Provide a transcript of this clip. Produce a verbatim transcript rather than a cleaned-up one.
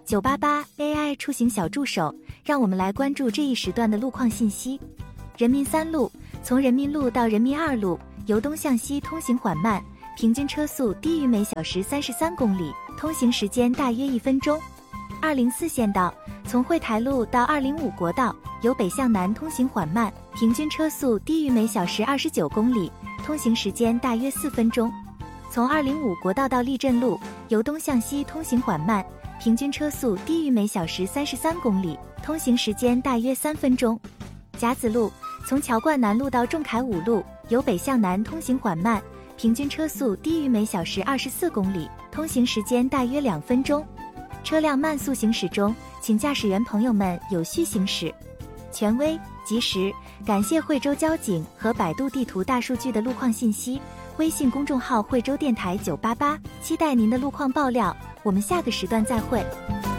九八八 A I 出行小助手，让我们来关注这一时段的路况信息。人民三路，从人民路到人民二路，由东向西通行缓慢，平均车速低于每小时三十三公里，通行时间大约一分钟。二零四线道，从惠台路到二零五国道，由北向南通行缓慢，平均车速低于每小时二十九公里，通行时间大约四分钟。从二零五国道到立镇路，由东向西通行缓慢，平均车速低于每小时三十三公里，通行时间大约三分钟。甲子路，从桥冠南路到仲恺五路，由北向南通行缓慢，平均车速低于每小时二十四公里，通行时间大约两分钟。车辆慢速行驶中，请驾驶员朋友们有序行驶。权威、及时，感谢惠州交警和百度地图大数据的路况信息。微信公众号惠州电台九八八，期待您的路况爆料。我们下个时段再会。